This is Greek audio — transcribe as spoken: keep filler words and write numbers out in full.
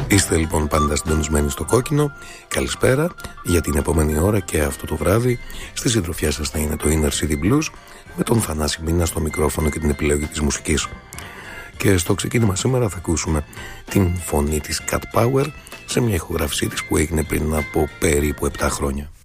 Είστε λοιπόν πάντα συντονισμένοι στο κόκκινο. Καλησπέρα. Για την επόμενη ώρα και αυτό το βράδυ στη συντροφιά σας θα είναι το Inner City Blues με τον Θανάση Μίνα στο μικρόφωνο και την επιλογή της μουσικής. Και στο ξεκίνημα σήμερα θα ακούσουμε την φωνή της Cat Power σε μια ηχογράφησή της που έγινε πριν από περίπου επτά χρόνια.